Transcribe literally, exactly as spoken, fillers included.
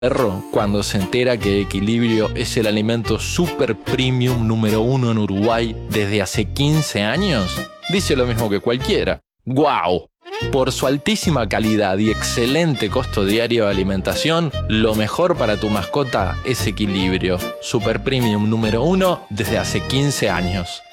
perro cuando se entera que Equilibrio es el alimento super premium número uno en Uruguay desde hace quince años? Dice lo mismo que cualquiera. ¡Guau! Por su altísima calidad y excelente costo diario de alimentación, lo mejor para tu mascota es Equilibrio. Super premium número uno desde hace quince años.